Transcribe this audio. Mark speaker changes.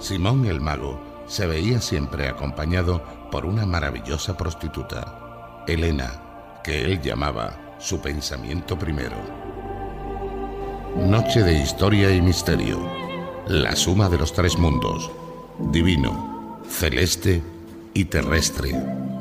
Speaker 1: Simón el Mago se veía siempre acompañado por una maravillosa prostituta, Helena, que él llamaba su pensamiento primero. Noche de historia y misterio. La suma de los tres mundos: divino, celeste y terrestre.